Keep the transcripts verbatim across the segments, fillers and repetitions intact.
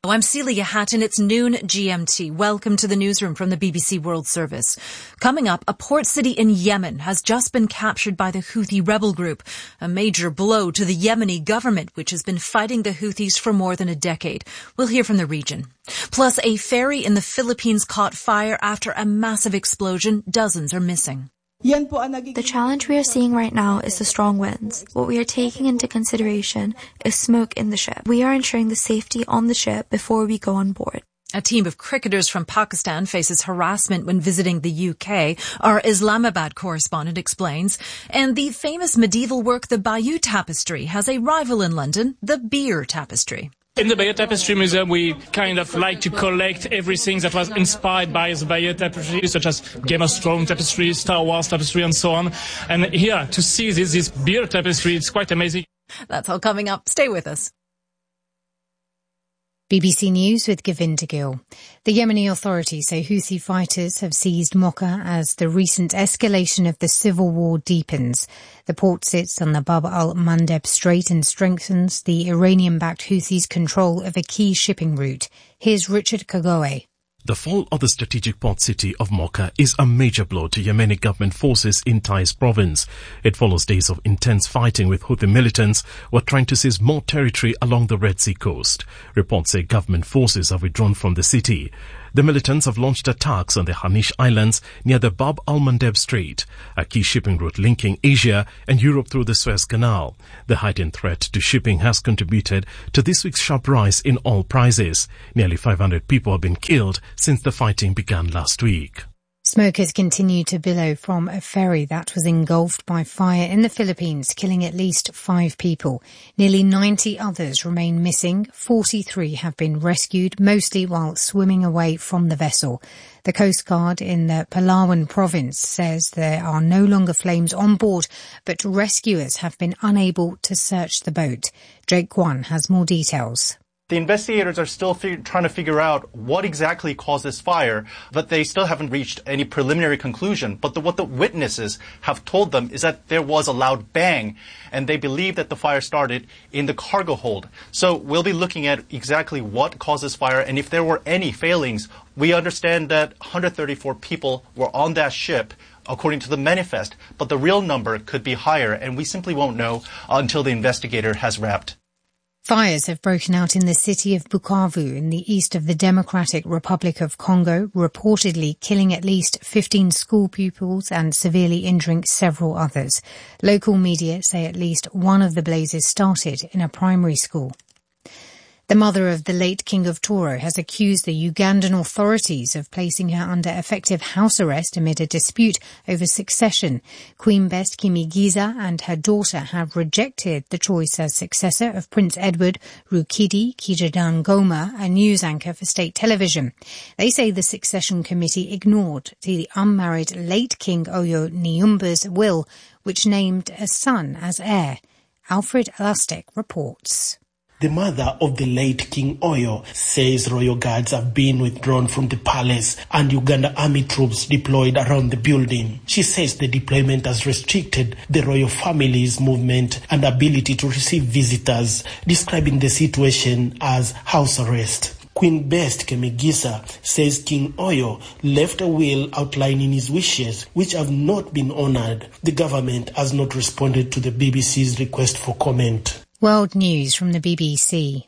Oh, I'm Celia Hatton. It's noon G M T. Welcome to the newsroom from the B B C World Service. Coming up, a port city in Yemen has just been captured by the Houthi rebel group, a major blow to the Yemeni government, which has been fighting the Houthis for more than a decade. We'll hear from the region. Plus, a ferry in the Philippines caught fire after a massive explosion. Dozens are missing. The challenge we are seeing right now is the strong winds. What we are taking into consideration is smoke in the ship. We are ensuring the safety on the ship before we go on board. A team of cricketers from Pakistan faces harassment when visiting the U K. Our Islamabad correspondent explains. And the famous medieval work, the Bayeux Tapestry, has a rival in London, the Beer Tapestry. In the Bayeux Tapestry Museum, we kind of like to collect everything that was inspired by the Bayeux Tapestry, such as Game of Thrones tapestry, Star Wars tapestry, and so on. And here, to see this, this beer tapestry, it's quite amazing. That's all coming up. Stay with us. B B C News with Govinda Gill. The Yemeni authorities say Houthi fighters have seized Mocha as the recent escalation of the civil war deepens. The port sits on the Bab al-Mandeb Strait and strengthens the Iranian-backed Houthis' control of a key shipping route. Here's Richard Kagoe. The fall of the strategic port city of Mocha is a major blow to Yemeni government forces in Taiz province. It follows days of intense fighting with Houthi militants who are trying to seize more territory along the Red Sea coast. Reports say government forces have withdrawn from the city. The militants have launched attacks on the Hanish Islands near the Bab al-Mandeb Strait, a key shipping route linking Asia and Europe through the Suez Canal. The heightened threat to shipping has contributed to this week's sharp rise in oil prices. Nearly five hundred people have been killed since the fighting began last week. Smoke has continued to billow from a ferry that was engulfed by fire in the Philippines, killing at least five people. Nearly ninety others remain missing. forty-three have been rescued, mostly while swimming away from the vessel. The Coast Guard in the Palawan province says there are no longer flames on board, but rescuers have been unable to search the boat. Drake Kwan has more details. The investigators are still fig- trying to figure out what exactly caused this fire, but they still haven't reached any preliminary conclusion. But the, what the witnesses have told them is that there was a loud bang, and they believe that the fire started in the cargo hold. So we'll be looking at exactly what caused this fire, and if there were any failings. We understand that one hundred thirty-four people were on that ship, according to the manifest, but the real number could be higher, and we simply won't know until the investigator has wrapped. Fires have broken out in the city of Bukavu in the east of the Democratic Republic of Congo, reportedly killing at least fifteen school pupils and severely injuring several others. Local media say at least one of the blazes started in a primary school. The mother of the late King of Toro has accused the Ugandan authorities of placing her under effective house arrest amid a dispute over succession. Queen Best Kimigiza and her daughter have rejected the choice as successor of Prince Edward Rukidi Kijadangoma, a news anchor for state television. They say the succession committee ignored the unmarried late King Oyo Nyumba's will, which named a son as heir. Alfred Lustig reports. The mother of the late King Oyo says royal guards have been withdrawn from the palace and Uganda army troops deployed around the building. She says the deployment has restricted the royal family's movement and ability to receive visitors, describing the situation as house arrest. Queen Best Kemigiza says King Oyo left a will outlining his wishes, which have not been honoured. The government has not responded to the B B C's request for comment. World News from the B B C.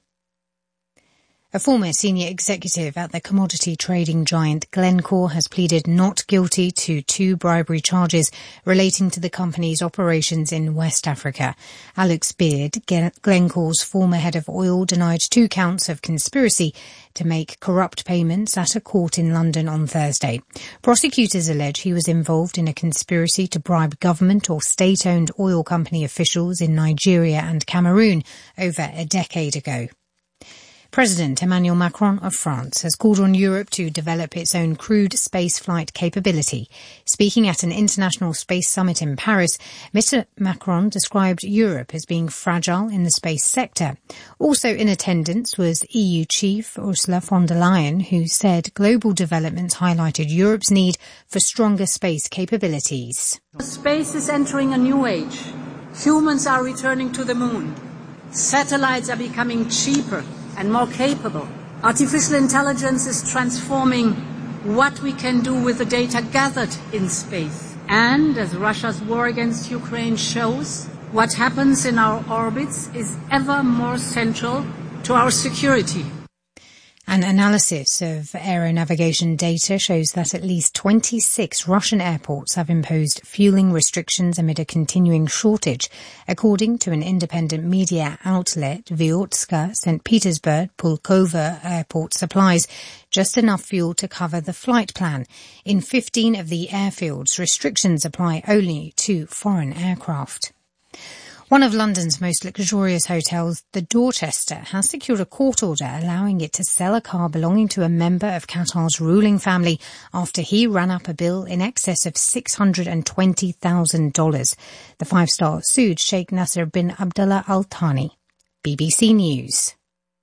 A former senior executive at the commodity trading giant Glencore has pleaded not guilty to two bribery charges relating to the company's operations in West Africa. Alex Beard, Glencore's former head of oil, denied two counts of conspiracy to make corrupt payments at a court in London on Thursday. Prosecutors allege he was involved in a conspiracy to bribe government or state-owned oil company officials in Nigeria and Cameroon over a decade ago. President Emmanuel Macron of France has called on Europe to develop its own crewed spaceflight capability. Speaking at an international space summit in Paris, Mister Macron described Europe as being fragile in the space sector. Also in attendance was E U chief Ursula von der Leyen, who said global developments highlighted Europe's need for stronger space capabilities. Space is entering a new age. Humans are returning to the moon. Satellites are becoming cheaper and more capable. Artificial intelligence is transforming what we can do with the data gathered in space. And as Russia's war against Ukraine shows, what happens in our orbits is ever more central to our security. An analysis of aeronavigation data shows that at least twenty-six Russian airports have imposed fueling restrictions amid a continuing shortage. According to an independent media outlet, Vyotska, Saint Petersburg, Pulkovo airport supplies just enough fuel to cover the flight plan. In fifteen of the airfields, restrictions apply only to foreign aircraft. One of London's most luxurious hotels, the Dorchester, has secured a court order allowing it to sell a car belonging to a member of Qatar's ruling family after he ran up a bill in excess of six hundred twenty thousand dollars. The five-star sued Sheikh Nasser bin Abdullah Al Thani. B B C News.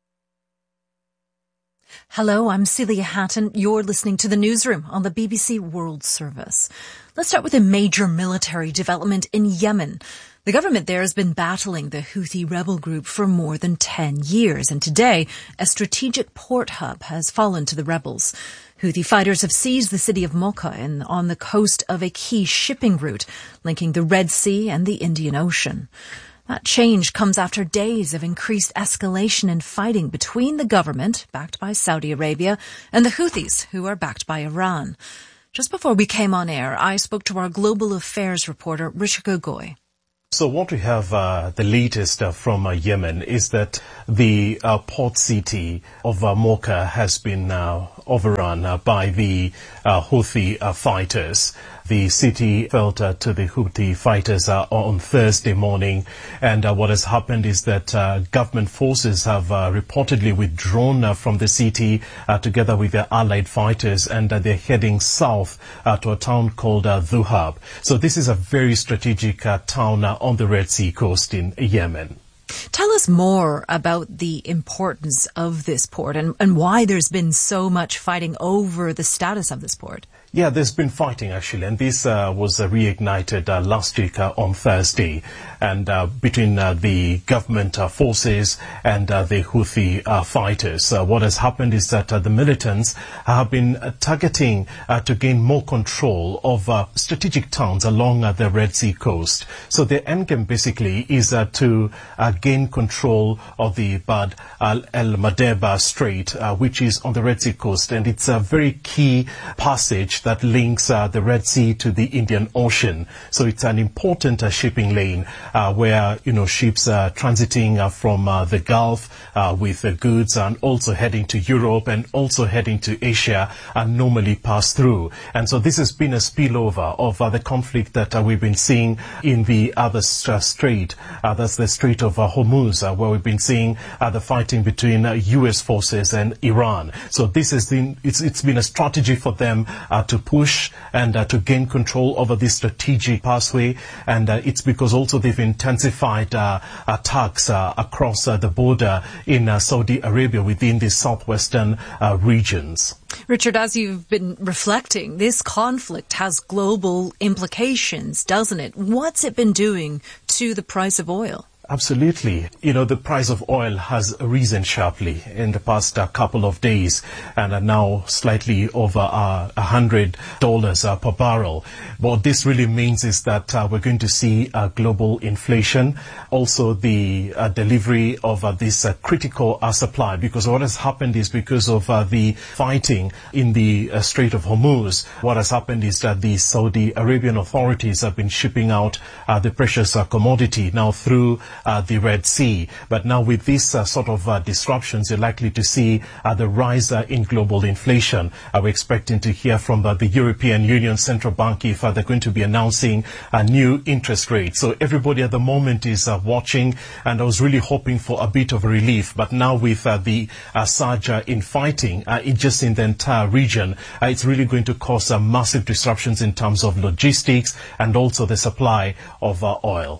Hello, I'm Celia Hatton. You're listening to the Newsroom on the B B C World Service. Let's start with a major military development in Yemen. The government there has been battling the Houthi rebel group for more than ten years, and today a strategic port hub has fallen to the rebels. Houthi fighters have seized the city of Mocha and on the coast of a key shipping route linking the Red Sea and the Indian Ocean. That change comes after days of increased escalation and fighting between the government, backed by Saudi Arabia, and the Houthis, who are backed by Iran. Just before we came on air, I spoke to our global affairs reporter, Richard Gogoy. So what we have, uh, the latest uh, from uh, Yemen is that the uh, port city of uh, Mocha has been uh, overrun uh, by the uh, Houthi uh, fighters. The city fell uh, to the Houthi fighters uh, on Thursday morning, and uh, what has happened is that uh, government forces have uh, reportedly withdrawn uh, from the city uh, together with their allied fighters, and uh, they're heading south uh, to a town called uh, Dhuhab. So this is a very strategic uh, town uh, on the Red Sea coast in Yemen. Tell us more about the importance of this port and, and why there's been so much fighting over the status of this port. Yeah, there's been fighting actually, and this uh, was uh, reignited uh, last week uh, on Thursday, and uh, between uh, the government uh, forces and uh, the Houthi uh, fighters. Uh, what has happened is that uh, the militants have been uh, targeting uh, to gain more control of uh, strategic towns along uh, the Red Sea coast. So the endgame basically is uh, to uh, gain control of the Bab el-Mandeb Strait, uh, which is on the Red Sea coast, and it's a very key passage that links uh, the Red Sea to the Indian Ocean. So it's an important uh, shipping lane uh, where, you know, ships are transiting uh, from uh, the Gulf uh, with uh, goods and also heading to Europe and also heading to Asia and normally pass through. And so this has been a spillover of uh, the conflict that uh, we've been seeing in the other uh, strait. Uh, that's the Strait of uh, Hormuz, uh, where we've been seeing uh, the fighting between uh, U S forces and Iran. So this has been, it's, it's been a strategy for them uh, to push and uh, to gain control over this strategic pathway, and uh, it's because also they've intensified uh, attacks uh, across uh, the border in uh, Saudi Arabia within the southwestern uh, regions. Richard, as you've been reflecting, this conflict has global implications, doesn't it? What's it been doing to the price of oil? Absolutely. You know, the price of oil has risen sharply in the past uh, couple of days and are now slightly over uh, one hundred dollars uh, per barrel. What this really means is that uh, we're going to see uh, global inflation, also the uh, delivery of uh, this uh, critical uh, supply, because what has happened is because of uh, the fighting in the uh, Strait of Hormuz, what has happened is that the Saudi Arabian authorities have been shipping out uh, the precious uh, commodity now through Uh, the Red Sea. But now with these uh, sort of uh, disruptions, you're likely to see uh, the rise uh, in global inflation. Uh, we're expecting to hear from uh, the European Union Central Bank if uh, they're going to be announcing a new interest rate. So everybody at the moment is uh, watching, and I was really hoping for a bit of relief. But now with uh, the uh, surge uh, in fighting, uh, in just in the entire region, uh, it's really going to cause uh, massive disruptions in terms of logistics and also the supply of uh, oil.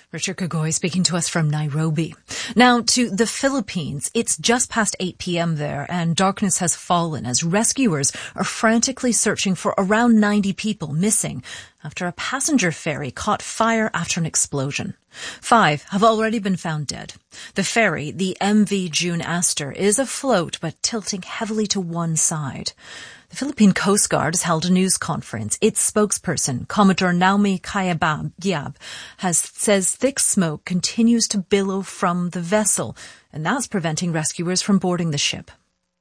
Richard Kagoy speaking to us from Nairobi. Now to the Philippines. It's just past eight p.m. there and darkness has fallen as rescuers are frantically searching for around ninety people missing after a passenger ferry caught fire after an explosion. Five have already been found dead. The ferry, the M V June Astor, is afloat but tilting heavily to one side. The Philippine Coast Guard has held a news conference. Its spokesperson, Commodore Naomi Kayab, has says thick smoke continues to billow from the vessel, and that's preventing rescuers from boarding the ship.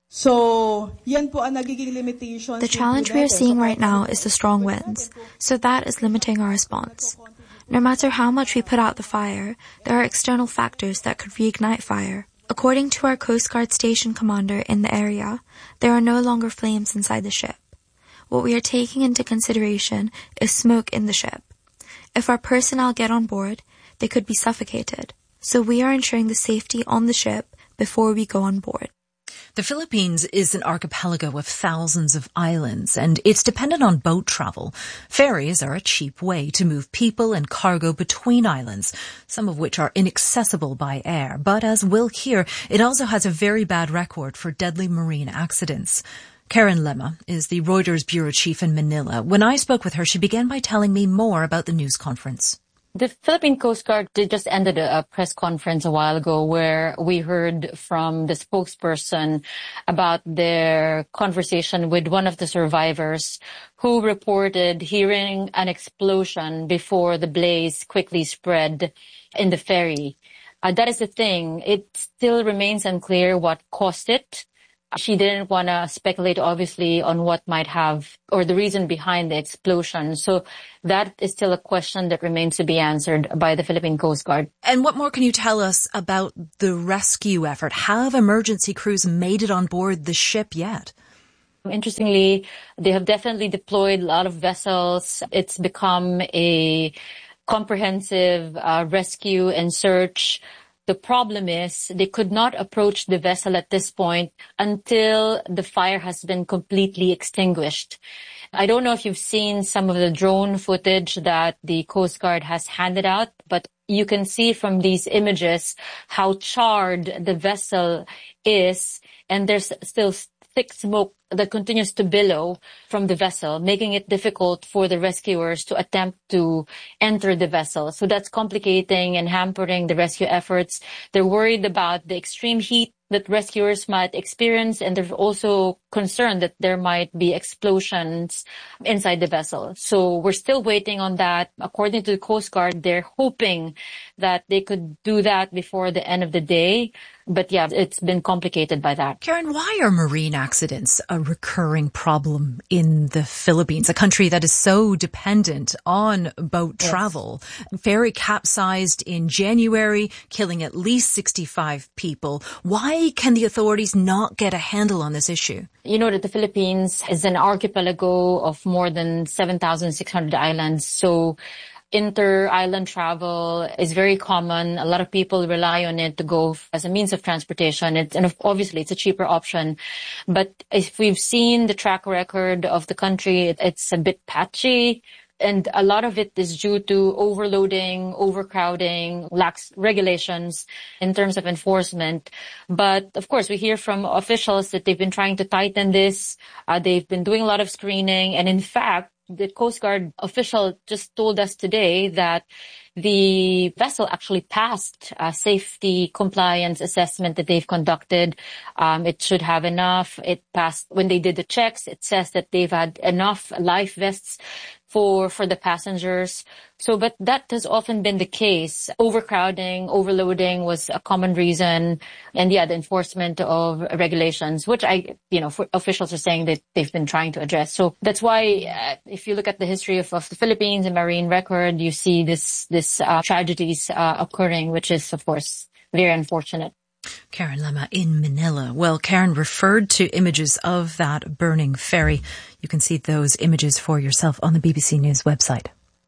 So, yan po ang nagiging limitation. The challenge we are seeing right now is the strong winds, so that is limiting our response. No matter how much we put out the fire, there are external factors that could reignite fire. According to our Coast Guard station commander in the area, there are no longer flames inside the ship. What we are taking into consideration is smoke in the ship. If our personnel get on board, they could be suffocated. So we are ensuring the safety on the ship before we go on board. The Philippines is an archipelago of thousands of islands, and it's dependent on boat travel. Ferries are a cheap way to move people and cargo between islands, some of which are inaccessible by air. But as we'll hear, it also has a very bad record for deadly marine accidents. Karen Lema is the Reuters bureau chief in Manila. When I spoke with her, she began by telling me more about the news conference. The Philippine Coast Guard did just ended a, a press conference a while ago where we heard from the spokesperson about their conversation with one of the survivors who reported hearing an explosion before the blaze quickly spread in the ferry. Uh, that is the thing. It still remains unclear what caused it. She didn't want to speculate, obviously, on what might have or the reason behind the explosion. So that is still a question that remains to be answered by the Philippine Coast Guard. And what more can you tell us about the rescue effort? Have emergency crews made it on board the ship yet? Interestingly, they have definitely deployed a lot of vessels. It's become a comprehensive uh, rescue and search. The problem is they could not approach the vessel at this point until the fire has been completely extinguished. I don't know if you've seen some of the drone footage that the Coast Guard has handed out, but you can see from these images how charred the vessel is, and there's still thick smoke that continues to billow from the vessel, making it difficult for the rescuers to attempt to enter the vessel. So that's complicating and hampering the rescue efforts. They're worried about the extreme heat that rescuers might experience, and they're also concerned that there might be explosions inside the vessel. So we're still waiting on that. According to the Coast Guard, they're hoping that they could do that before the end of the day. But yeah, it's been complicated by that. Karen, why are marine accidents a recurring problem in the Philippines, a country that is so dependent on boat yes. travel? Ferry capsized in January, killing at least sixty-five people. Why can the authorities not get a handle on this issue? You know that the Philippines is an archipelago of more than seven thousand six hundred islands. So inter-island travel is very common. A lot of people rely on it to go as a means of transportation. It's, and obviously it's a cheaper option. But if we've seen the track record of the country, it, it's a bit patchy. And a lot of it is due to overloading, overcrowding, lax regulations in terms of enforcement. But of course, we hear from officials that they've been trying to tighten this. Uh, they've been doing a lot of screening. And in fact, the Coast Guard official just told us today that the vessel actually passed a safety compliance assessment that they've conducted. Um, it should have enough. It passed when they did the checks. It says that they've had enough life vests for, for the passengers. So, but that has often been the case. Overcrowding, overloading was a common reason. And yeah, the enforcement of regulations, which I, you know, officials are saying that they've been trying to address. So that's why, uh, if you look at the history of, of the Philippines and marine record, you see this, this, uh, tragedies, uh, occurring, which is, of course, very unfortunate. Karen Lema in Manila. Well, Karen referred to images of that burning ferry. You can see those images for yourself on the B B C News website.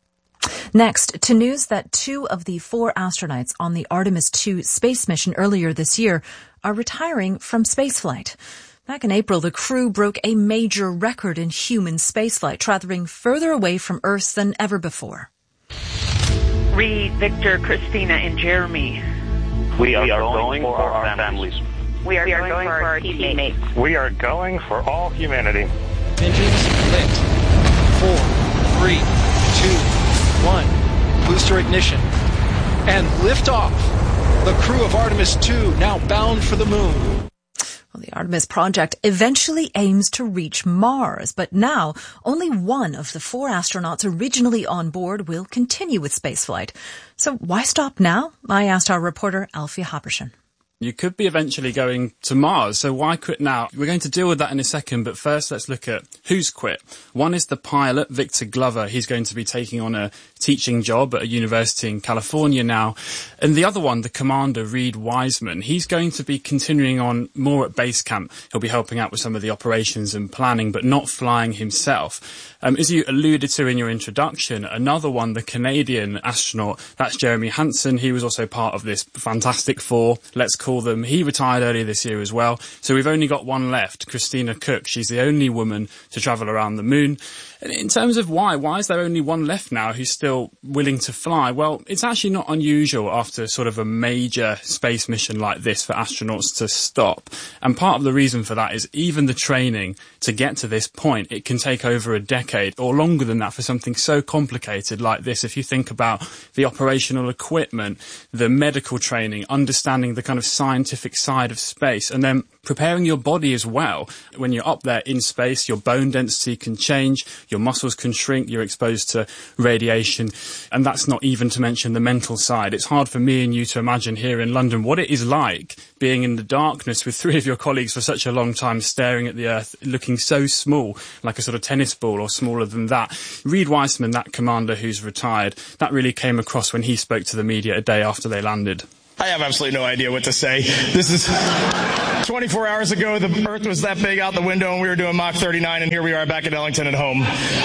Next, to news that two of the four astronauts on the Artemis two space mission earlier this year are retiring from spaceflight. Back in April, the crew broke a major record in human spaceflight, traveling further away from Earth than ever before. Reed, Victor, Christina, and Jeremy. We are, we are going, going for our families. families. We are, we are going, going for our teammates. teammates. We are going for all humanity. Engines lit. Four, three, two, one. Booster ignition. And liftoff. The crew of Artemis two now bound for the moon. Well, the Artemis project eventually aims to reach Mars, but now only one of the four astronauts originally on board will continue with spaceflight. So why stop now? I asked our reporter Alfie Habershon. You could be eventually going to Mars, so why quit now? We're going to deal with that in a second, but first let's look at who's quit. One is the pilot, Victor Glover. He's going to be taking on a teaching job at a university in California now. And the other one, the commander, Reed Wiseman, he's going to be continuing on more at base camp. He'll be helping out with some of the operations and planning, but not flying himself. Um, as you alluded to in your introduction, another one, the Canadian astronaut, that's Jeremy Hansen. He was also part of this Fantastic Four, let's call them. He retired earlier this year as well. So we've only got one left, Christina Koch. She's the only woman to travel around the moon. And in terms of why, why is there only one left now who's still willing to fly? Well, it's actually not unusual after sort of a major space mission like this for astronauts to stop. And part of the reason for that is even the training to get to this point, it can take over a decade or longer than that for something so complicated like this. If you think about the operational equipment, the medical training, understanding the kind of scientific side of space, and then preparing your body as well. When you're up there in space, your bone density can change, your muscles can shrink, you're exposed to radiation, and that's not even to mention the mental side. It's hard for me and you to imagine here in London what it is like being in the darkness with three of your colleagues for such a long time, staring at the Earth, looking so small, like a sort of tennis ball or smaller than that. Reed Wiseman, that commander who's retired, that really came across when he spoke to the media a day after they landed. I have absolutely no idea what to say. This is twenty-four hours ago, the Earth was that big out the window and we were doing Mach thirty-nine, and here we are back at Ellington at home.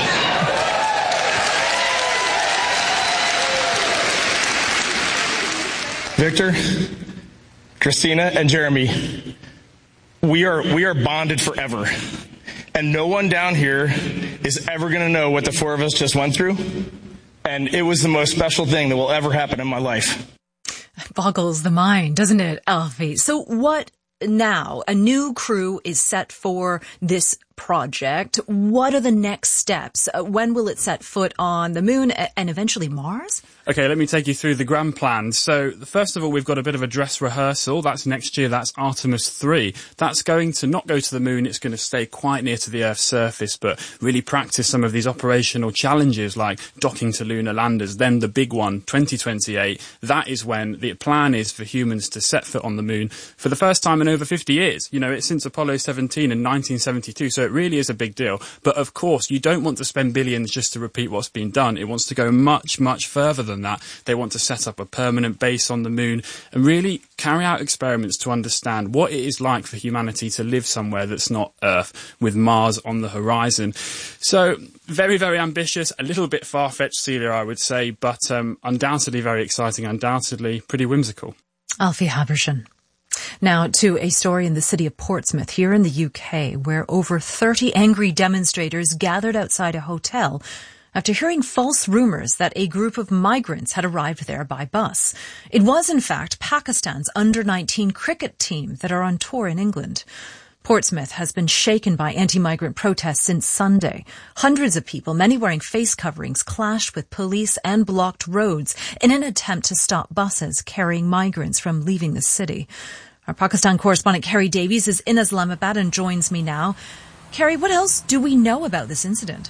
Victor, Christina, and Jeremy, we are we are bonded forever. And no one down here is ever going to know what the four of us just went through. And it was the most special thing that will ever happen in my life. Boggles the mind, doesn't it, Alfie? So what now? A new crew is set for this project. What are the next steps? Uh, when will it set foot on the moon and eventually Mars? Okay, let me take you through the grand plan. So, first of all, we've got a bit of a dress rehearsal. That's next year. That's Artemis three. That's going to not go to the moon. It's going to stay quite near to the Earth's surface, but really practice some of these operational challenges like docking to lunar landers. Then the big one, twenty twenty-eight, that is when the plan is for humans to set foot on the moon for the first time in over fifty years. You know, it's since Apollo seventeen in nineteen seventy-two, so it really is a big deal. But of course, you don't want to spend billions just to repeat what's been done. It wants to go much, much further than that. They want to set up a permanent base on the moon and really carry out experiments to understand what it is like for humanity to live somewhere that's not Earth, with Mars on the horizon. So, very, very ambitious, a little bit far-fetched, Celia, I would say, but um, undoubtedly very exciting, undoubtedly pretty whimsical. Alfie Habershon. Now to a story in the city of Portsmouth here in the U K, where over thirty angry demonstrators gathered outside a hotel after hearing false rumours that a group of migrants had arrived there by bus. It was, in fact, Pakistan's under nineteen cricket team that are on tour in England. Portsmouth has been shaken by anti-migrant protests since Sunday. Hundreds of people, many wearing face coverings, clashed with police and blocked roads in an attempt to stop buses carrying migrants from leaving the city. Our Pakistan correspondent Kerry Davies is in Islamabad and joins me now. Kerry, what else do we know about this incident?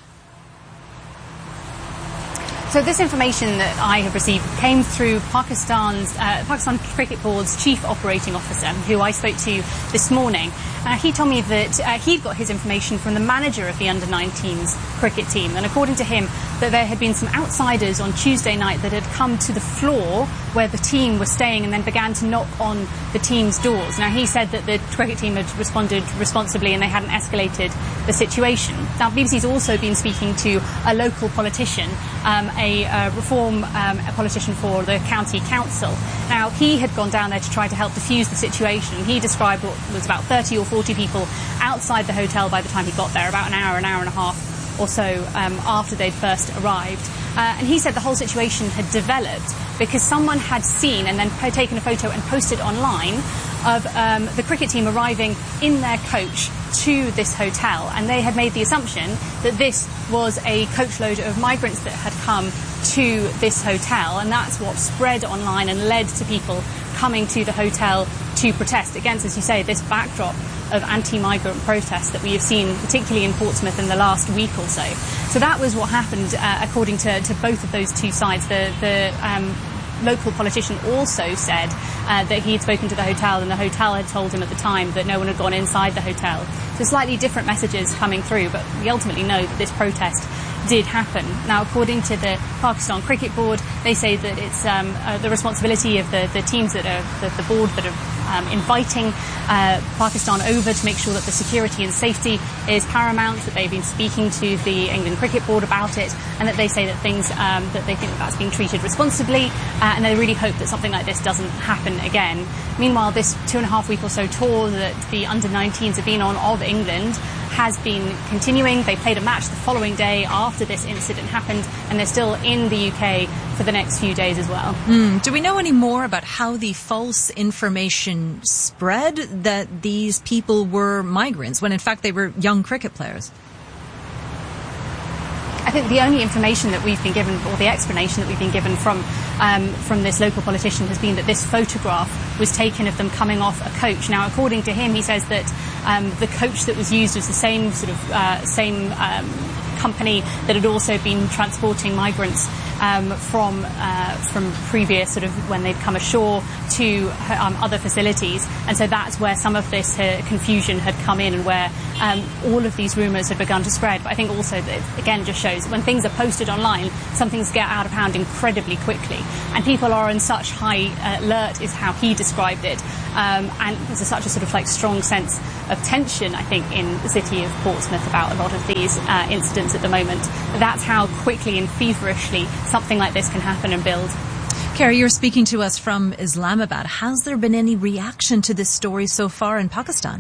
So this information that I have received came through Pakistan's uh, Pakistan Cricket Board's chief operating officer, who I spoke to this morning. Uh, he told me that uh, he'd got his information from the manager of the under nineteens cricket team, and according to him, that there had been some outsiders on Tuesday night that had come to the floor where the team was staying and then began to knock on the team's doors. Now, he said that the cricket team had responded responsibly and they hadn't escalated the situation. Now, B B C's also been speaking to a local politician, um, a uh, reform um, a politician for the county council. Now, he had gone down there to try to help defuse the situation. He described what was about thirty or forty people outside the hotel by the time he got there, about an hour, an hour and a half or so um, after they'd first arrived. Uh, and he said the whole situation had developed because someone had seen and then taken a photo and posted online of um, the cricket team arriving in their coach to this hotel, and they had made the assumption that this was a coachload of migrants that had come to this hotel, and that's what spread online and led to people coming to the hotel to protest against, as you say, this backdrop of anti-migrant protests that we have seen, particularly in Portsmouth in the last week or so. So that was what happened, uh, according to, to both of those two sides. The, the um, local politician also said uh, that he had spoken to the hotel, and the hotel had told him at the time that no one had gone inside the hotel. So slightly different messages coming through, but we ultimately know that this protest did happen. Now, according to the Pakistan Cricket Board, they say that it's um, uh, the responsibility of the, the teams that are, the, the board that are um, inviting uh, Pakistan over to make sure that the security and safety is paramount, that they've been speaking to the England Cricket Board about it, and that they say that things, um, that they think that that's being treated responsibly, uh, and they really hope that something like this doesn't happen again. Meanwhile, this two and a half week or so tour that the under nineteens have been on of England has been continuing. They played a match the following day after this incident happened, and they're still in the U K for the next few days as well. Mm. Do we know any more about how the false information spread that these people were migrants when in fact they were young cricket players? I think the only information that we've been given, or the explanation that we've been given from um, from this local politician, has been that this photograph was taken of them coming off a coach. Now, according to him, he says that um, the coach that was used was the same sort of uh, same um, company that had also been transporting migrants um, from uh, from previous sort of when they'd come ashore to um, other facilities, and so that's where some of this uh, confusion had come in, and where um, all of these rumours had begun to spread. But I think also that it, again, just shows when things are posted online, some things get out of hand incredibly quickly, and people are in such high alert, is how he described it, um, and there's a, such a sort of like strong sense of tension, I think, in the city of Portsmouth about a lot of these uh, incidents at the moment. That's how quickly and feverishly something like this can happen and build. Carrie, you're speaking to us from Islamabad. Has there been any reaction to this story so far in Pakistan?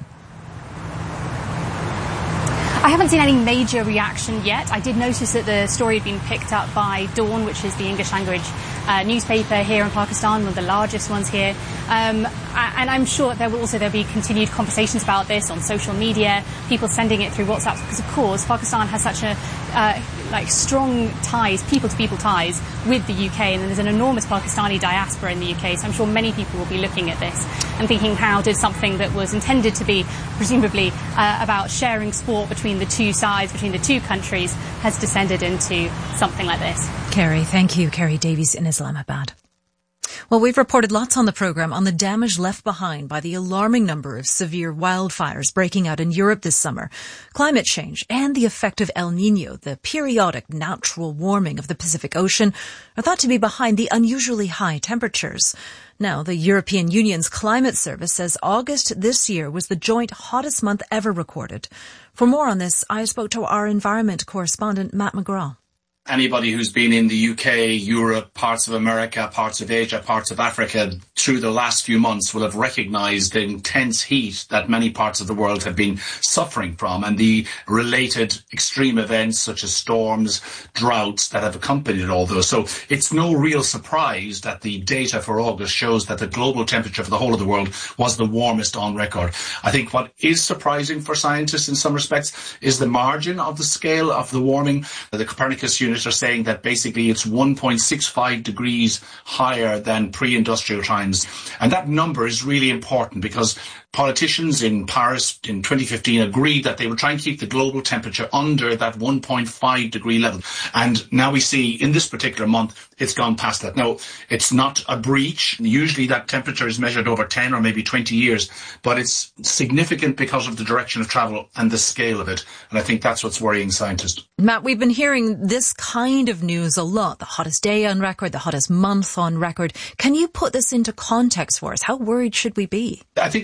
I haven't seen any major reaction yet. I did notice that the story had been picked up by Dawn, which is the English language uh, newspaper here in Pakistan, one of the largest ones here. Um, and I'm sure there will also there'll be continued conversations about this on social media, people sending it through WhatsApp, because of course Pakistan has such a uh, like strong ties, people-to-people ties with the U K, and there's an enormous Pakistani diaspora in the U K, so I'm sure many people will be looking at this and thinking, how did something that was intended to be presumably uh, about sharing sport between the two sides, between the two countries, has descended into something like this. Carrie, thank you. Carrie Davies in Islamabad. Well, we've reported lots on the programme on the damage left behind by the alarming number of severe wildfires breaking out in Europe this summer, climate change and the effect of El Niño, the periodic natural warming of the Pacific Ocean, are thought to be behind the unusually high temperatures. Now, the European Union's Climate Service says August this year was the joint hottest month ever recorded. For more on this, I spoke to our environment correspondent, Matt McGraw. Anybody who's been in the U K, Europe, parts of America, parts of Asia, parts of Africa through the last few months will have recognised the intense heat that many parts of the world have been suffering from, and the related extreme events such as storms, droughts that have accompanied all those. So it's no real surprise that the data for August shows that the global temperature for the whole of the world was the warmest on record. I think what is surprising for scientists in some respects is the margin of the scale of the warming. The Copernicus unit are saying that basically it's one point six five degrees higher than pre-industrial times. And that number is really important because politicians in Paris in twenty fifteen agreed that they would try and keep the global temperature under that one point five degree level. And now we see in this particular month, it's gone past that. Now, it's not a breach. Usually that temperature is measured over ten or maybe twenty years, but it's significant because of the direction of travel and the scale of it. And I think that's what's worrying scientists. Matt, we've been hearing this kind of news a lot. The hottest day on record, the hottest month on record. Can you put this into context for us? How worried should we be? I think there's a number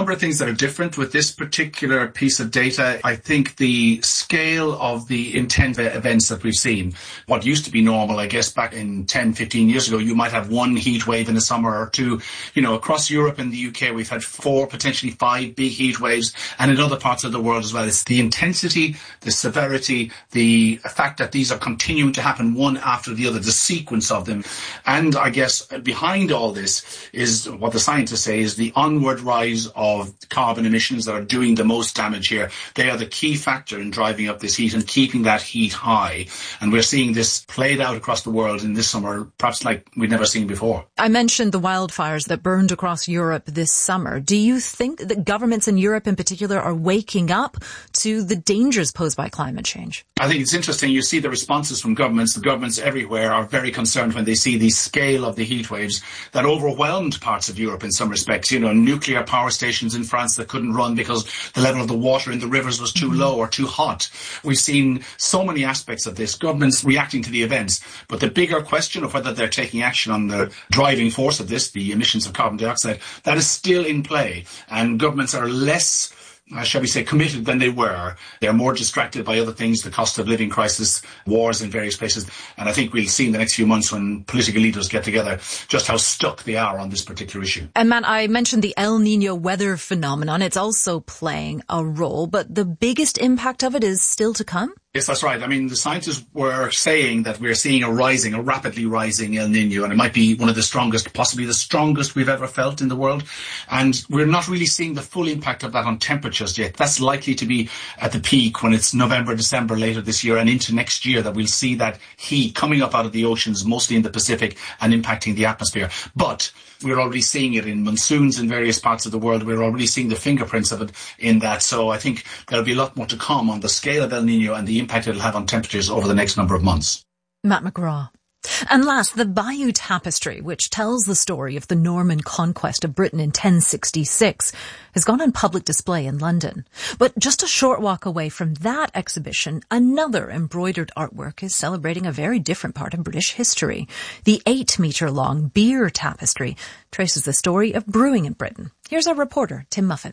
number of things that are different with this particular piece of data. I think the scale of the intense events that we've seen, what used to be normal, I guess, back in ten, fifteen years ago, you might have one heat wave in the summer or two. You know, across Europe and the U K, we've had four, potentially five big heat waves, and in other parts of the world as well. It's the intensity, the severity, the fact that these are continuing to happen one after the other, the sequence of them. And I guess behind all this is what the scientists say is the onward rise of carbon emissions that are doing the most damage here. They are the key factor in driving up this heat and keeping that heat high. And we're seeing this played out across the world in this summer, perhaps like we've never seen before. I mentioned the wildfires that burned across Europe this summer. Do you think that governments in Europe in particular are waking up to the dangers posed by climate change? I think it's interesting. You see the responses from governments. The governments everywhere are very concerned when they see the scale of the heat waves that overwhelmed parts of Europe in some respects. You know, nuclear power stations in France that couldn't run because the level of the water in the rivers was too low or too hot. We've seen so many aspects of this, governments reacting to the events. But the bigger question of whether they're taking action on the driving force of this, the emissions of carbon dioxide, that is still in play. And governments are less, Uh, shall we say, committed than they were. They're more distracted by other things, the cost of living crisis, wars in various places. And I think we'll see in the next few months when political leaders get together just how stuck they are on this particular issue. And Matt, I mentioned the El Nino weather phenomenon. It's also playing a role, but the biggest impact of it is still to come? Yes, that's right. I mean, the scientists were saying that we're seeing a rising, a rapidly rising El Nino, and it might be one of the strongest, possibly the strongest we've ever felt in the world. And we're not really seeing the full impact of that on temperatures yet. That's likely to be at the peak when it's November, December later this year and into next year that we'll see that heat coming up out of the oceans, mostly in the Pacific, and impacting the atmosphere. But we're already seeing it in monsoons in various parts of the world. We're already seeing the fingerprints of it in that. So I think there'll be a lot more to come on the scale of El Nino and the impact it'll have on temperatures over the next number of months. Matt McGraw. And last, the Bayeux Tapestry, which tells the story of the Norman conquest of Britain in ten sixty-six, has gone on public display in London. But just a short walk away from that exhibition, another embroidered artwork is celebrating a very different part of British history. The eight-metre-long beer tapestry traces the story of brewing in Britain. Here's our reporter, Tim Muffet.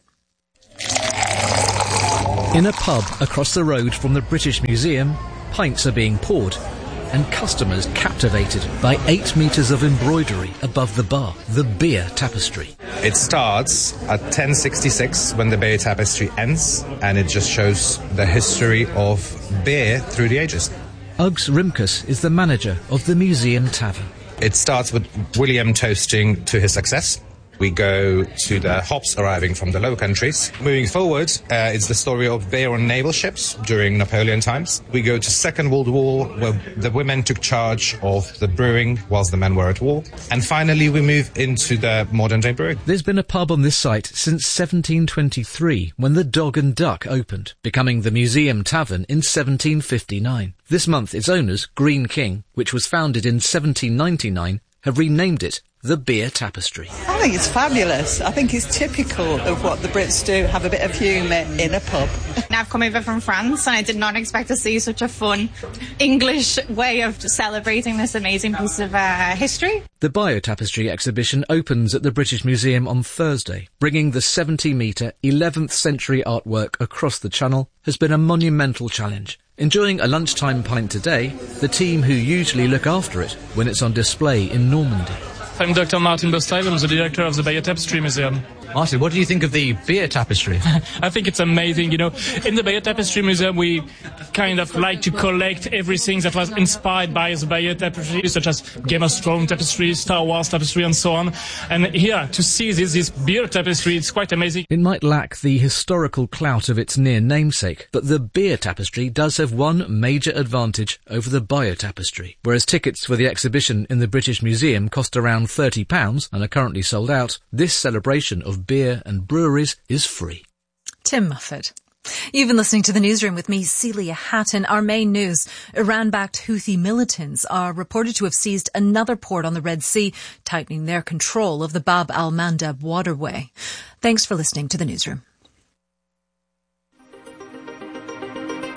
In a pub across the road from the British Museum, pints are being poured and customers captivated by eight metres of embroidery above the bar, the beer tapestry. It starts at ten sixty-six when the Bayeux Tapestry ends, and it just shows the history of beer through the ages. Uggs Rimkus is the manager of the Museum Tavern. It starts with William toasting to his success. We go to the hops arriving from the Low Countries. Moving forward, uh, it's the story of beer on naval ships during Napoleon times. We go to Second World War, where the women took charge of the brewing whilst the men were at war. And finally, we move into the modern-day brewing. There's been a pub on this site since seventeen twenty-three, when the Dog and Duck opened, becoming the Museum Tavern in seventeen fifty-nine. This month, its owners, Green King, which was founded in seventeen ninety-nine, have renamed it the Beer Tapestry. I think it's fabulous. I think it's typical of what the Brits do, have a bit of humour in a pub. Now I've come over from France and I did not expect to see such a fun English way of celebrating this amazing piece of uh, history. The Bayeux Tapestry exhibition opens at the British Museum on Thursday. Bringing the seventy metre, eleventh century artwork across the Channel has been a monumental challenge. Enjoying a lunchtime pint today, the team who usually look after it when it's on display in Normandy. I'm Doctor Martin Bostyle. I'm the director of the Bayeux Tapestry Museum. Martin, what do you think of the beer tapestry? I think it's amazing. You know, in the Bayeux Tapestry Museum, we kind of like to collect everything that was inspired by the Bayeux Tapestry, such as Game of Thrones tapestry, Star Wars tapestry, and so on. And here, to see this, this beer tapestry, it's quite amazing. It might lack the historical clout of its near namesake, but the beer tapestry does have one major advantage over the Bayeux Tapestry. Whereas tickets for the exhibition in the British Museum cost around thirty pounds and are currently sold out, this celebration of beer and breweries is free. Tim Muffet. You've been listening to the Newsroom with me, Celia Hatton. Our main news: Iran-backed Houthi militants are reported to have seized another port on the Red Sea, tightening their control of the Bab al-Mandab waterway. Thanks for listening to the Newsroom.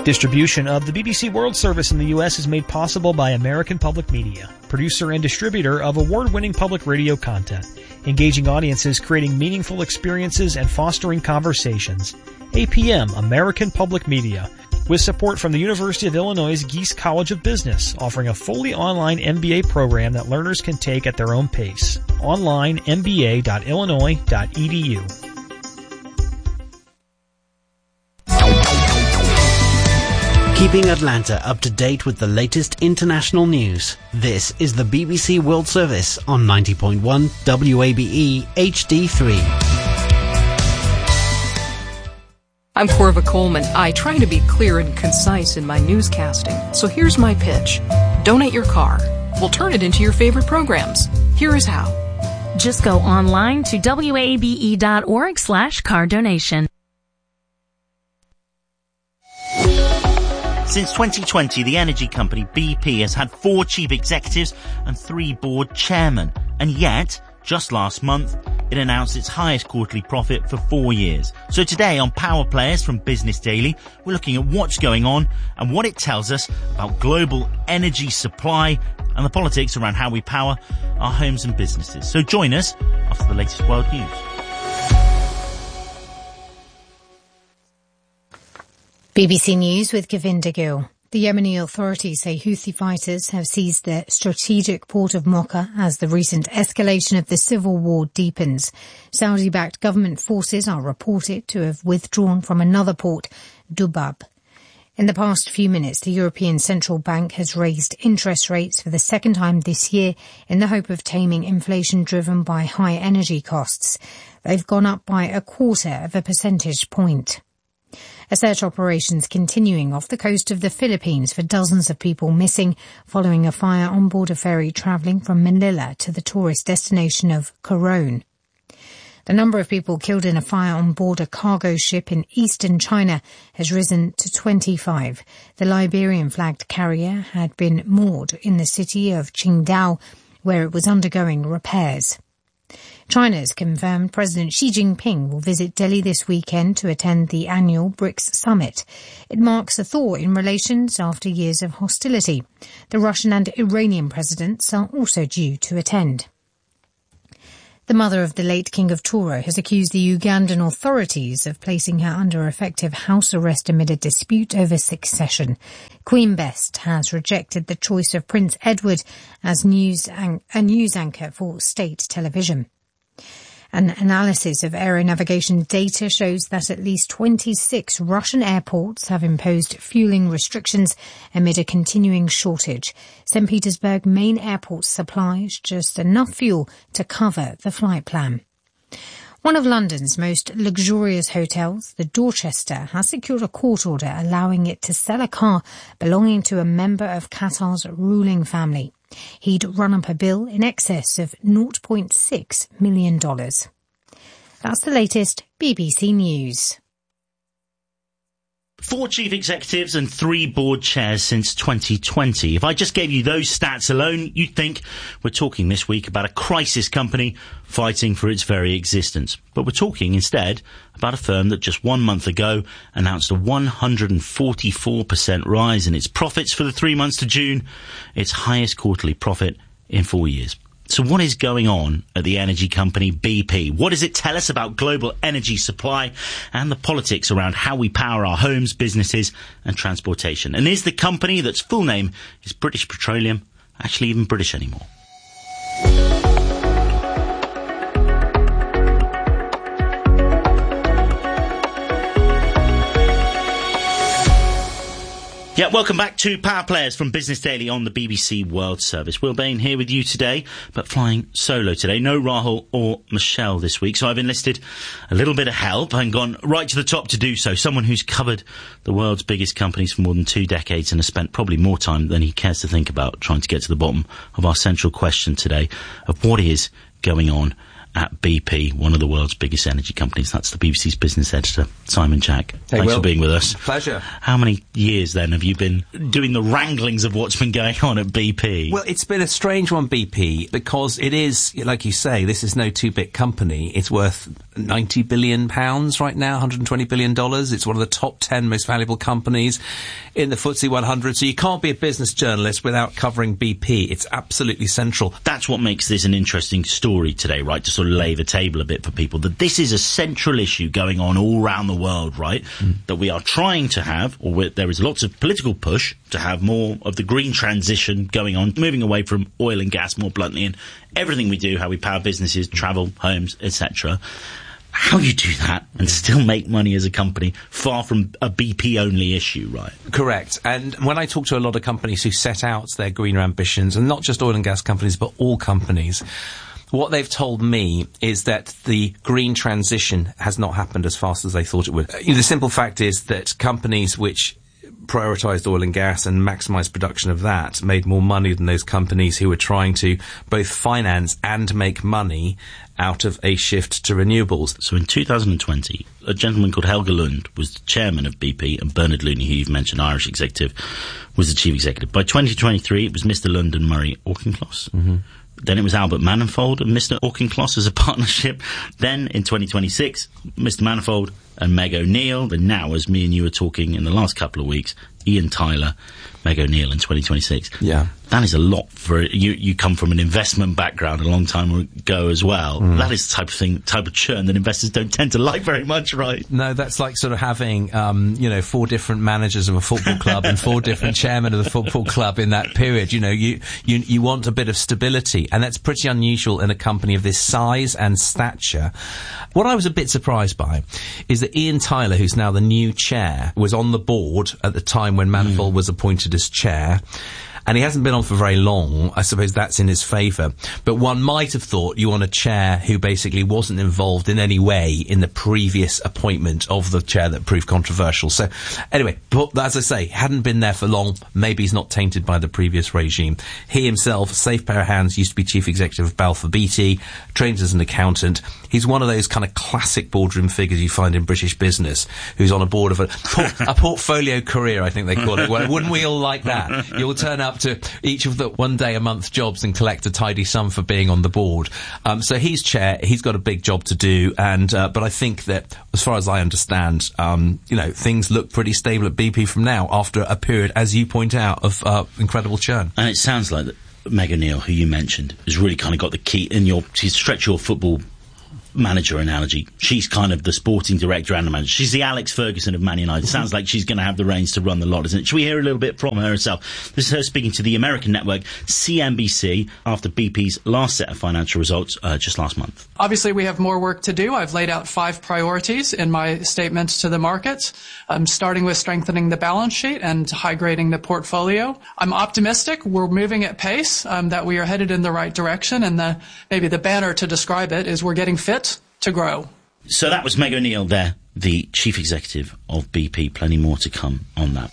Distribution of the B B C World Service in the U S is made possible by American Public Media, producer and distributor of award-winning public radio content, engaging audiences, creating meaningful experiences, and fostering conversations. A P M, American Public Media, with support from the University of Illinois' Geese College of Business, offering a fully online M B A program that learners can take at their own pace. Online, m b a dot illinois dot e d u. Keeping Atlanta up to date with the latest international news. This is the B B C World Service on ninety point one W A B E H D three. I'm Corva Coleman. I try to be clear and concise in my newscasting. So here's my pitch. Donate your car. We'll turn it into your favorite programs. Here is how. Just go online to W A B E dot org slash car donation. Since twenty twenty, the energy company B P has had four chief executives and three board chairmen. And yet, just last month, it announced its highest quarterly profit for four years. So today on Power Players from Business Daily, we're looking at what's going on and what it tells us about global energy supply and the politics around how we power our homes and businesses. So join us after the latest world news. B B C News with Govinda Gill. The Yemeni authorities say Houthi fighters have seized the strategic port of Mocha as the recent escalation of the civil war deepens. Saudi-backed government forces are reported to have withdrawn from another port, Dubab. In the past few minutes, the European Central Bank has raised interest rates for the second time this year in the hope of taming inflation driven by high energy costs. They've gone up by a quarter of a percentage point. A search operation's continuing off the coast of the Philippines for dozens of people missing following a fire on board a ferry travelling from Manila to the tourist destination of Coron. The number of people killed in a fire on board a cargo ship in eastern China has risen to twenty-five. The Liberian-flagged carrier had been moored in the city of Qingdao, where it was undergoing repairs. China has confirmed President Xi Jinping will visit Delhi this weekend to attend the annual BRICS summit. It marks a thaw in relations after years of hostility. The Russian and Iranian presidents are also due to attend. The mother of the late King of Toro has accused the Ugandan authorities of placing her under effective house arrest amid a dispute over succession. Queen Best has rejected the choice of Prince Edward as news an- a news anchor for state television. An analysis of aeronavigation data shows that at least twenty-six Russian airports have imposed fueling restrictions amid a continuing shortage. Saint Petersburg main airport supplies just enough fuel to cover the flight plan. One of London's most luxurious hotels, the Dorchester, has secured a court order allowing it to sell a car belonging to a member of Qatar's ruling family. He'd run up a bill in excess of zero point six million dollars. That's the latest B B C News. Four chief executives and three board chairs since twenty twenty. If I just gave you those stats alone, you'd think we're talking this week about a crisis company fighting for its very existence. But we're talking instead about a firm that just one month ago announced a one hundred forty-four percent rise in its profits for the three months to June, its highest quarterly profit in four years. So what is going on at the energy company B P? What does it tell us about global energy supply and the politics around how we power our homes, businesses and transportation? And is the company, that's full name is British Petroleum, actually even British anymore? Yeah, welcome back to Power Players from Business Daily on the B B C World Service. Will Bain here with you today, but flying solo today. No Rahul or Michelle this week, so I've enlisted a little bit of help and gone right to the top to do so. Someone who's covered the world's biggest companies for more than two decades and has spent probably more time than he cares to think about trying to get to the bottom of our central question today of what is going on at B P, one of the world's biggest energy companies. That's the B B C's business editor, Simon Jack. Hey, Thanks Will. for being with us. Pleasure. How many years, then, have you been doing the wranglings of what's been going on at B P? Well, it's been a strange one, B P, because it is, like you say, this is no two-bit company. It's worth ninety billion pounds right now, one hundred twenty billion dollars. It's one of the top ten most valuable companies in the F T S E one hundred. So you can't be a business journalist without covering B P. It's absolutely central. That's what makes this an interesting story today, right? To sort of lay the table a bit for people, that this is a central issue going on all around the world, right? Mm. That we are trying to have, or we, there is lots of political push to have more of the green transition going on, moving away from oil and gas more bluntly, and everything we do, how we power businesses, travel, homes, et cetera. How you do that and still make money as a company, far from a B P-only issue, right? Correct. And when I talk to a lot of companies who set out their greener ambitions, and not just oil and gas companies, but all companies, what they've told me is that the green transition has not happened as fast as they thought it would. You know, the simple fact is that companies which prioritised oil and gas and maximised production of that made more money than those companies who were trying to both finance and make money out of a shift to renewables. So in two thousand twenty, a gentleman called Helge Lund was the chairman of B P, and Bernard Looney, who you've mentioned, Irish executive, was the chief executive. By twenty twenty-three, it was Mister Lund and Murray Auchincloss. Mm-hmm. Then it was Albert Manifold and Mister Auchincloss as a partnership. Then in twenty twenty-six, Mister Manifold and Meg O'Neill. And now, as me and you were talking in the last couple of weeks, Ian Tyler, Meg O'Neill in twenty twenty-six. Yeah. That is a lot for you. You come from an investment background a long time ago as well. Mm. That is the type of thing, type of churn that investors don't tend to like very much, right? No, that's like sort of having, um, you know, four different managers of a football club and four different chairmen of the football club in that period. You know, you, you, you want a bit of stability, and that's pretty unusual in a company of this size and stature. What I was a bit surprised by is that Ian Tyler, who's now the new chair, was on the board at the time when Manifold mm. was appointed as chair. And he hasn't been on for very long. I suppose that's in his favour. But one might have thought you want a chair who basically wasn't involved in any way in the previous appointment of the chair that proved controversial. So, anyway, but as I say, hadn't been there for long. Maybe he's not tainted by the previous regime. He himself, safe pair of hands, used to be chief executive of Balfour Beatty, trained as an accountant. He's one of those kind of classic boardroom figures you find in British business, who's on a board of a, a portfolio career, I think they call it. Well, wouldn't we all like that? You'll turn up to each of the one day a month jobs and collect a tidy sum for being on the board. Um, so he's chair. He's got a big job to do. And uh, but I think that, as far as I understand, um, you know, things look pretty stable at B P from now after a period, as you point out, of uh, incredible churn. And it sounds like that Meg O'Neill, who you mentioned, has really kind of got the key in your to stretch your football manager analogy. She's kind of the sporting director and the manager. She's the Alex Ferguson of Man United. Sounds like she's going to have the reins to run the lot, isn't it? Should we hear a little bit from her herself? This is her speaking to the American network C N B C after B P's last set of financial results uh, just last month. Obviously, we have more work to do. I've laid out five priorities in my statements to the markets, um, starting with strengthening the balance sheet and high-grading the portfolio. I'm optimistic. We're moving at pace, um, that we are headed in the right direction, and the, maybe the banner to describe it is we're getting fit to grow. So that was Meg O'Neill there, the chief executive of B P. Plenty more to come on that.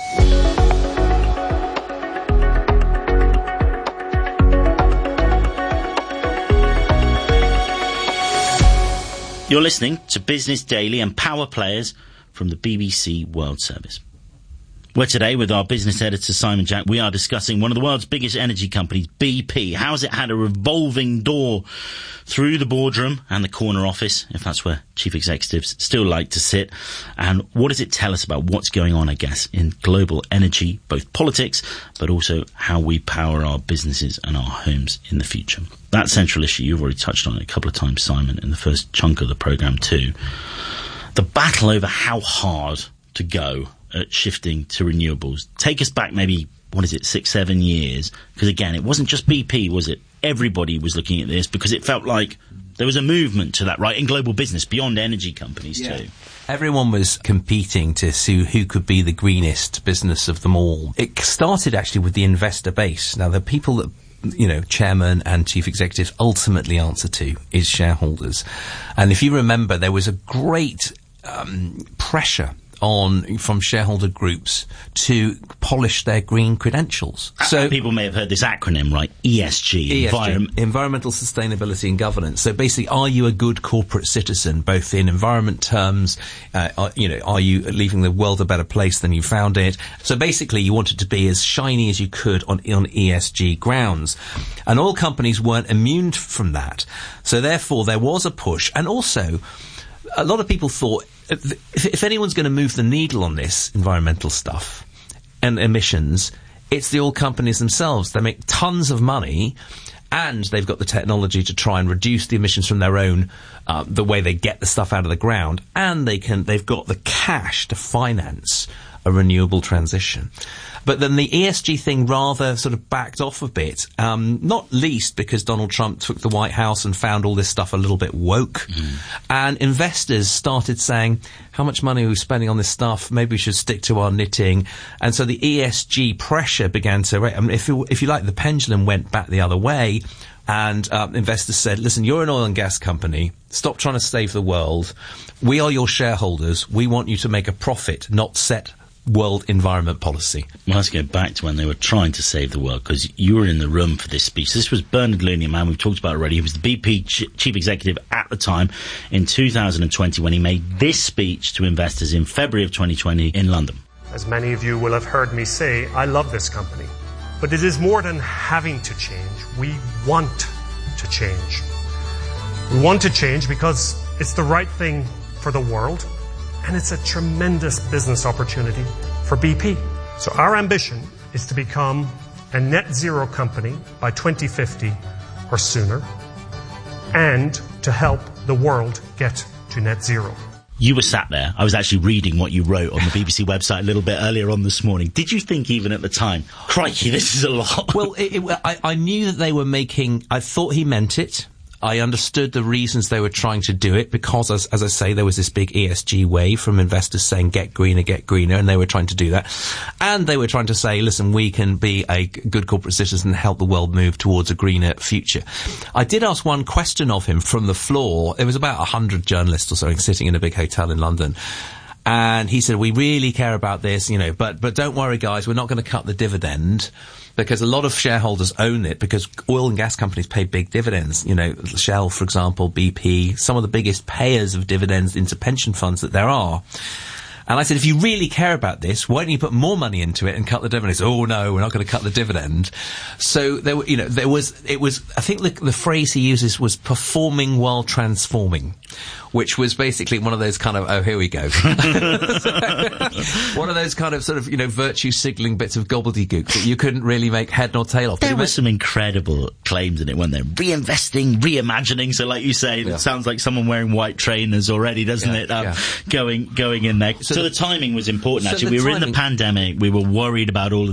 You're listening to Business Daily and Power Players from the B B C World Service. Where today, with our business editor Simon Jack, we are discussing one of the world's biggest energy companies, B P. How's it had a revolving door through the boardroom and the corner office, if that's where chief executives still like to sit? And what does it tell us about what's going on, I guess, in global energy, both politics, but also how we power our businesses and our homes in the future? That central issue, you've already touched on it a couple of times, Simon, in the first chunk of the programme too. The battle over how hard to go at shifting to renewables. Take us back maybe, what is it, six, seven years? Because again, it wasn't just B P, was it? Everybody was looking at this because it felt like there was a movement to that, right, in global business, beyond energy companies yeah. too. Everyone was competing to see who could be the greenest business of them all. It started actually with the investor base. Now, the people that you know, chairman and chief executives ultimately answer to is shareholders. And if you remember, there was a great um, pressure on from shareholder groups to polish their green credentials. So uh, people may have heard this acronym, right? E S G, E S G environment, environmental sustainability and governance. So basically, are you a good corporate citizen, both in environment terms? Uh, are, you know, are you leaving the world a better place than you found it? So basically, you wanted to be as shiny as you could on on E S G grounds, and oil companies weren't immune from that. So therefore, there was a push, and also a lot of people thought, If, if anyone's going to move the needle on this environmental stuff and emissions, it's the oil companies themselves. They make tons of money, and they've got the technology to try and reduce the emissions from their own, uh, the way they get the stuff out of the ground, and they can, they've got the cash to finance a renewable transition. But then the E S G thing rather sort of backed off a bit, um, not least because Donald Trump took the White House and found all this stuff a little bit woke. Mm. And investors started saying, how much money are we spending on this stuff? Maybe we should stick to our knitting. And so the E S G pressure began to, I mean, if, you, if you like, the pendulum went back the other way. And uh, investors said, listen, you're an oil and gas company. Stop trying to save the world. We are your shareholders. We want you to make a profit, not set world environment policy. Well, let's go back to when they were trying to save the world, because you were in the room for this speech. This was Bernard Looney, a man we've talked about already. He was the B P ch- chief executive at the time in two thousand twenty when he made this speech to investors in February of twenty twenty in London. As many of you will have heard me say, I love this company. But it is more than having to change. We want to change. We want to change because it's the right thing for the world, and it's a tremendous business opportunity for B P. So our ambition is to become a net zero company by twenty fifty or sooner, and to help the world get to net zero. You were sat there. I was actually reading what you wrote on the B B C website a little bit earlier on this morning. Did you think even at the time, crikey, this is a lot? Well, it, it, I, I knew that they were making, I thought he meant it. I understood the reasons they were trying to do it because, as, as I say, there was this big E S G wave from investors saying, get greener, get greener, and they were trying to do that. And they were trying to say, listen, we can be a good corporate citizen and help the world move towards a greener future. I did ask one question of him from the floor. There was about a hundred journalists or something sitting in a big hotel in London. And he said, we really care about this, you know, but, but don't worry, guys, we're not going to cut the dividend, because a lot of shareholders own it, because oil and gas companies pay big dividends. You know, Shell, for example, B P, some of the biggest payers of dividends into pension funds that there are. And I said, if you really care about this, why don't you put more money into it and cut the dividends? Oh no, we're not going to cut the dividend. So there were, you know, there was, it was, I think the, the phrase he uses was performing while transforming, which was basically one of those kind of, oh, here we go. One of those kind of sort of, you know, virtue signalling bits of gobbledygook that you couldn't really make head nor tail of. There were some incredible claims in it, weren't there? Reinvesting, reimagining. So like you say, yeah. It sounds like someone wearing white trainers already, doesn't yeah, it? Um, yeah. Going, going in there. So, so the, the timing was important, so actually. We were timing, in the pandemic. We were worried about all of